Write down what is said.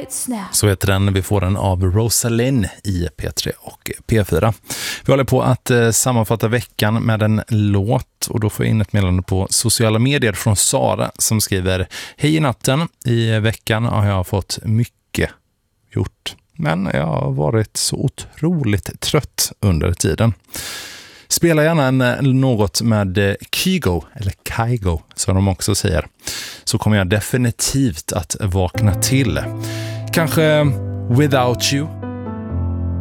Så heter den. Vi får den av Rosalind i P3 och P4. Vi håller på att sammanfatta veckan med en låt och då får jag in ett meddelande på sociala medier från Sara som skriver: Hej i natten, i veckan har jag fått mycket gjort. Men jag har varit så otroligt trött under tiden. Spela gärna något med Kygo, eller Kygo som de också säger. Så kommer jag definitivt att vakna till. Kanske Without You